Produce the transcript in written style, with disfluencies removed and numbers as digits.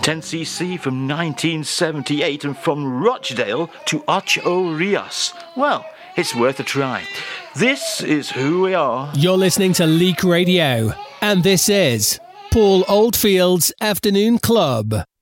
10cc from 1978 and from Rochdale to Ocho Rios. Well, it's worth a try. This is who we are. You're listening to Leak Radio, and this is Paul Oldfield's Afternoon Club.